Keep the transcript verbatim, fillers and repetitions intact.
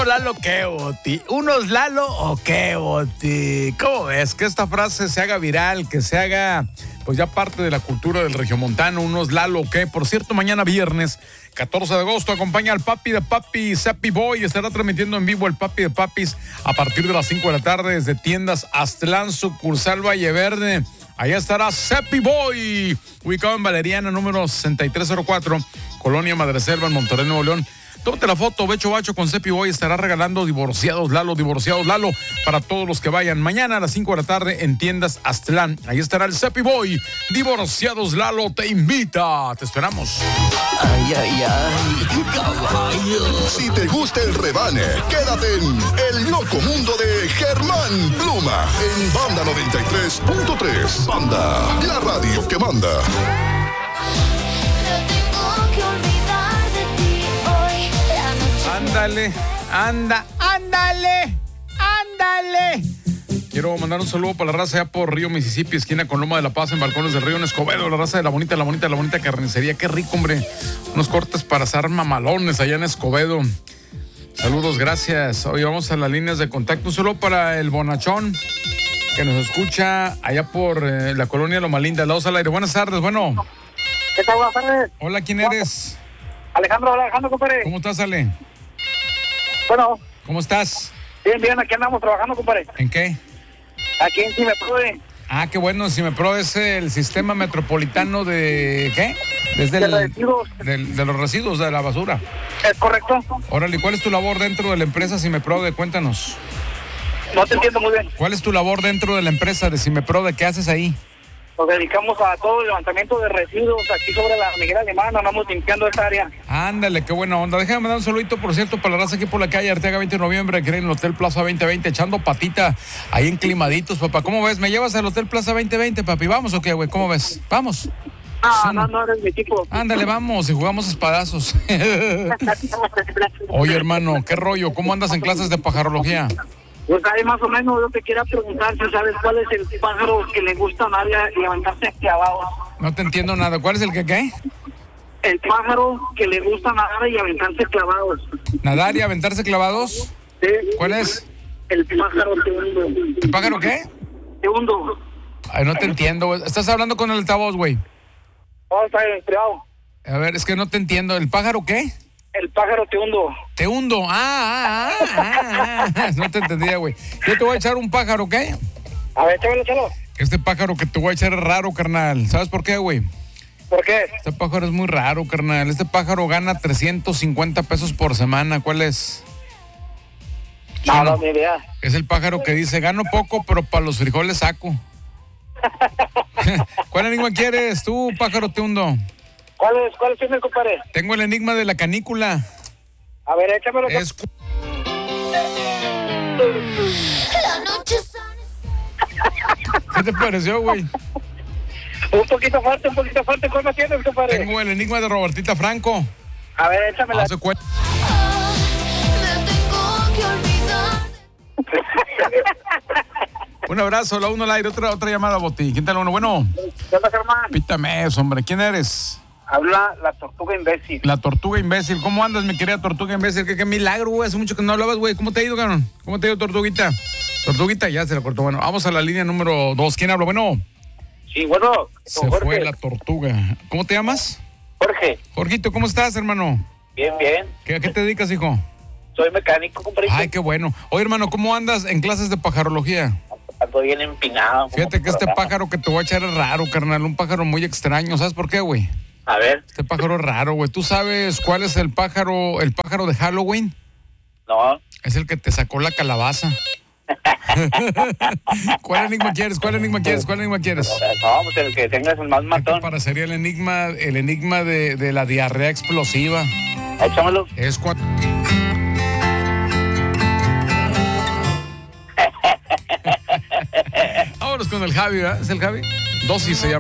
Lalo qué, Boti. ¿Unos Lalo o qué, Boti? ¿Cómo ves? Que esta frase se haga viral, que se haga pues ya parte de la cultura del regiomontano. ¿Unos Lalo o qué? Por cierto, mañana viernes, catorce de agosto, acompaña al papi de papis, Happy Boy. Estará transmitiendo en vivo el papi de papis a partir de las cinco de la tarde desde tiendas Aztlán, sucursal Valle Verde. Allá estará Happy Boy, ubicado en Valeriana, número sesenta y tres cero cuatro, Colonia Madreselva, en Monterrey, Nuevo León. Tómate la foto, Becho Bacho con Happy Boy. Estará regalando divorciados Lalo, divorciados Lalo para todos los que vayan. Mañana a las cinco de la tarde en tiendas Aztlán. Ahí estará el Happy Boy. Divorciados Lalo te invita. Te esperamos. Ay, ay, ay, caballo. Si te gusta el rebane, quédate en El Loco Mundo de Germán Pluma en Banda noventa y tres punto tres. Banda, la radio que manda. Ándale, anda, ándale, ándale. Quiero mandar un saludo para la raza allá por Río Mississippi, esquina con Loma de la Paz, en Balcones del Río, en Escobedo. La raza de la bonita, la bonita, la bonita carnicería. Qué rico, hombre. Unos cortes para asar mamalones allá en Escobedo. Saludos, gracias. Hoy vamos a las líneas de contacto. Un saludo para el bonachón que nos escucha allá por eh, la colonia Loma Linda. Lados al aire. Buenas tardes, bueno. ¿Qué tal? Buenas tardes. Hola, ¿quién eres? Alejandro, hola, Alejandro, compadre. ¿Cómo estás, Ale? Bueno. ¿Cómo estás? Bien, bien, aquí andamos trabajando, compadre. ¿En qué? Aquí en Cimepro. Ah, qué bueno. Cimepro es el sistema metropolitano de... ¿qué? Desde de el, residuos. De, de los residuos, de la basura. Es correcto. Órale, ¿cuál es tu labor dentro de la empresa Cimeprode? Cuéntanos. No te entiendo muy bien. ¿Cuál es tu labor dentro de la empresa de Cimeprode? ¿Qué haces ahí? Nos dedicamos a todo el levantamiento de residuos aquí sobre la Miguel Alemán. Andamos limpiando esta área. Ándale, qué buena onda. Déjame mandar un saludito, por cierto, para la raza aquí por la calle Arteaga veinte de noviembre, que en el Hotel Plaza veinte veinte, echando patita ahí en Climaditos, papá. ¿Cómo ves? ¿Me llevas al Hotel Plaza veinte veinte, papi? ¿Vamos o qué, güey? ¿Cómo ves? ¿Vamos? Ah, no, no eres mi tipo. Ándale, vamos y jugamos espadazos. Oye, hermano, ¿qué rollo? ¿Cómo andas en clases de pajarología? Pues ahí más o menos yo te quería preguntar si sabes cuál es el pájaro que le gusta nadar y levantarse clavados. No te entiendo nada. ¿Cuál es el que qué? El pájaro que le gusta nadar y aventarse clavados. ¿Nadar y aventarse clavados? Sí. ¿Cuál es? El pájaro teundo. ¿El pájaro qué? Teundo. Ay, no te entiendo, güey. ¿Estás hablando con el altavoz, güey? Oh, está bien, privado. A ver, es que no te entiendo. ¿El pájaro qué? El pájaro te hundo. Te hundo. Ah, ah, ah, ah. No te entendía, güey. Yo te voy a echar un pájaro, ¿qué? A ver, échamelo, échalo. Este pájaro que te voy a echar es raro, carnal. ¿Sabes por qué, güey? ¿Por qué? Este pájaro es muy raro, carnal. Este pájaro gana trescientos cincuenta pesos por semana. ¿Cuál es? No, no, ni idea. Es el pájaro que dice, gano poco, pero para los frijoles saco. ¿Cuál enigma quieres tú, pájaro te hundo? ¿Cuál es? ¿Cuál es el compadre? Tengo el enigma de la canícula. A ver, échamelo. Es... La noche ¿Qué te pareció, güey? Un poquito fuerte, un poquito fuerte. ¿Cuál me tienes, compadre? Tengo el enigma de Robertita Franco. A ver, échamela. Hace cuenta. me tengo que olvidar. Un abrazo, la uno al aire, otra, otra llamada, Boti. ¿Quién tal uno? Bueno, ¿Qué onda, Germán? pítame eso, hombre. ¿Quién eres? Habla la tortuga imbécil. La tortuga imbécil. ¿Cómo andas, mi querida tortuga imbécil? ¿Qué, qué milagro, güey? Hace mucho que no hablabas, güey. ¿Cómo te ha ido, cabrón? ¿Cómo te ha ido, tortuguita? Tortuguita, ya se la cortó. Bueno, vamos a la línea número dos. ¿Quién habla? Bueno, Sí, bueno. se Jorge. fue la tortuga. ¿Cómo te llamas? Jorge. Jorgito, ¿cómo estás, hermano? Bien, bien. ¿Qué, ¿A qué te dedicas, hijo? Soy mecánico, compadre. Ay, qué bueno. Oye, hermano, ¿cómo andas en clases de pajarología? Ando bien empinado. Fíjate que este pájaro que te voy a echar es raro, carnal. Un pájaro muy extraño. ¿Sabes por qué, güey? A ver. Este pájaro es raro, güey. ¿Tú sabes cuál es el pájaro, el pájaro de Halloween? No. Es el que te sacó la calabaza. ¿Cuál enigma quieres? ¿Cuál enigma quieres? ¿Cuál enigma quieres? No, pues el que tengas el más ¿Qué te matón. parecería el enigma, el enigma de, de la diarrea explosiva? Échamelo. Es cuando... Vámonos con el Javi, ¿verdad? ¿Es el Javi? Dosis se llama.